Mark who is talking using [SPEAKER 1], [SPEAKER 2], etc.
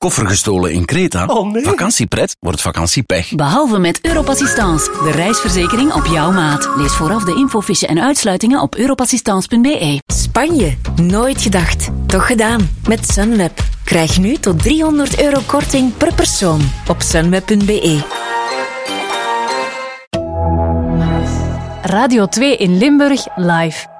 [SPEAKER 1] Koffer gestolen in Kreta?
[SPEAKER 2] Oh nee.
[SPEAKER 1] Vakantiepret wordt vakantiepech.
[SPEAKER 3] Behalve met Europassistance, de reisverzekering op jouw maat. Lees vooraf de infofiche en uitsluitingen op europassistance.be.
[SPEAKER 4] Spanje, nooit gedacht. Toch gedaan. Met Sunweb. Krijg nu tot €300 korting per persoon op sunweb.be.
[SPEAKER 5] Radio 2 in Limburg live.